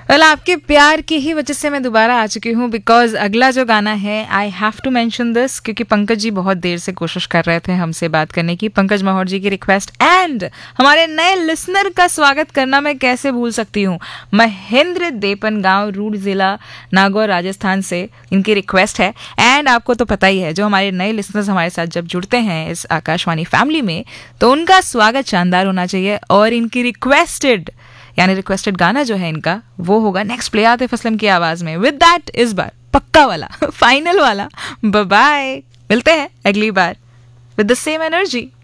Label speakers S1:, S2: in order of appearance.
S1: Well आपके प्यार की ही वजह से मैं दोबारा आ चुकी हूँ, बिकॉज अगला जो गाना है I have to mention this, क्योंकि पंकज जी बहुत देर से कोशिश कर रहे थे हमसे बात करने की। पंकज माहौर जी की रिक्वेस्ट एंड हमारे नए लिसनर का स्वागत करना मैं कैसे भूल सकती हूँ। महेंद्र देपन गांव, रूड जिला, नागौर, राजस्थान से इनकी रिक्वेस्ट है। एंड आपको तो पता ही है, जो हमारे नए लिसनर्स हमारे साथ जब जुड़ते हैं इस आकाशवाणी फैमिली में, तो उनका स्वागत शानदार होना चाहिए। और इनकी रिक्वेस्टेड गाना जो है इनका, वो होगा नेक्स्ट प्ले आतिफ असलम की आवाज में। विद दैट इस बार पक्का वाला फाइनल वाला बाय बाय, मिलते हैं अगली बार विद द सेम एनर्जी।